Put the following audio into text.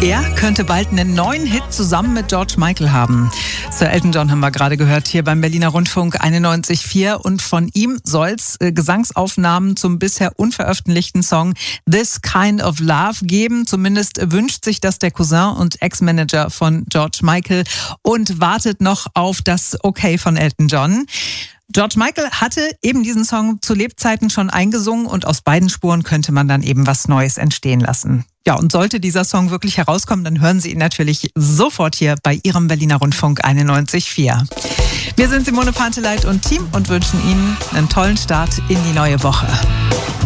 Er könnte bald einen neuen Hit zusammen mit George Michael haben. Sir Elton John haben wir gerade gehört hier beim Berliner Rundfunk 91,4 und von ihm soll's Gesangsaufnahmen zum bisher unveröffentlichten Song This Kind of Love geben. Zumindest wünscht sich das der Cousin und Ex-Manager von George Michael und wartet noch auf das Okay von Elton John. George Michael hatte eben diesen Song zu Lebzeiten schon eingesungen und aus beiden Spuren könnte man dann eben was Neues entstehen lassen. Ja, und sollte dieser Song wirklich herauskommen, dann hören Sie ihn natürlich sofort hier bei Ihrem Berliner Rundfunk 91,4. Wir sind Simone Panteleit und Team und wünschen Ihnen einen tollen Start in die neue Woche.